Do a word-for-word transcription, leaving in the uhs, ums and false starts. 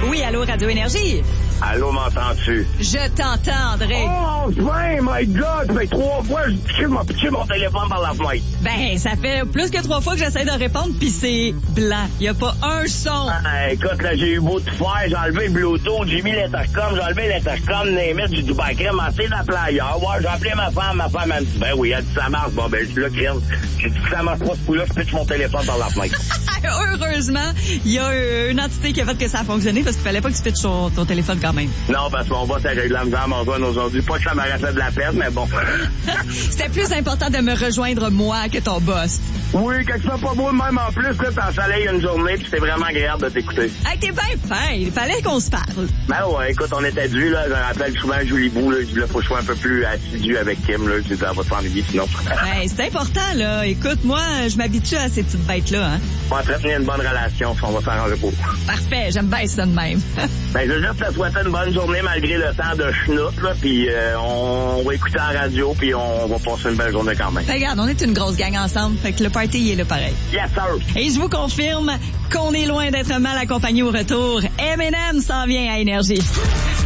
Oui, allô, Radio Énergie. Allô, m'entends-tu? Je t'entends, André. Oh, enfin, my God! Ça fait trois fois que je pitché mon, pitché mon téléphone par la fenêtre. Ben, ça fait plus que trois fois que j'essaie de répondre, puis c'est blanc. Il n'y a pas un son. Ah, écoute, là, j'ai eu beau tout faire. J'ai enlevé le Bluetooth, j'ai mis l'intercom, j'ai enlevé l'intercom, les mettre, j'ai dit, ben, crème, assez d'appeler ailleurs. Ouais, j'ai appelé ma femme, ma femme, elle me dit, ben oui, elle dit, ça marche. Bon, ben, je dis, là, crème, j'ai dit, ça marche pas ce coup-là, je pitche mon téléphone par la fenêtre. Heureusement, il y a euh, une entité qui a fait que ça a fonctionné parce qu'il fallait pas que tu pitches ton, ton téléphone quand même. Non, parce que mon boss a eu de la misère à m'en rejoindre aujourd'hui. Pas que ça m'aurait fait de la peine, mais bon. C'était plus important de me rejoindre moi que ton boss. Oui, quand tu fais pas beau de même en plus, là, t'ensoleilles une journée, puis c'était vraiment agréable de t'écouter. Hey, t'es bien fin. Il fallait qu'on se parle. Ben ouais, écoute, on était dû, là. Je me rappelle souvent Julie Bou, là. Je dis, là, faut que je sois un peu plus assidu avec Kim, là. Je dis, elle va te s'ennuyer, sinon. Hey, c'est important, là. Écoute, moi, je m'habitue à ces petites bêtes-là, hein. On va entretenir une bonne relation, on va s'arranger pour. Parfait, j'aime bien ça de même. Ben, je veux juste te souhaiter une bonne journée malgré le temps de schnout, là, puis euh, on va écouter la radio, puis on va passer une belle journée quand même. Ben, regarde, on est une grosse gang ensemble, fait que le party, il est là pareil. Yes, sir! Et je vous confirme qu'on est loin d'être mal accompagné au retour. M and M s'en vient à Énergie.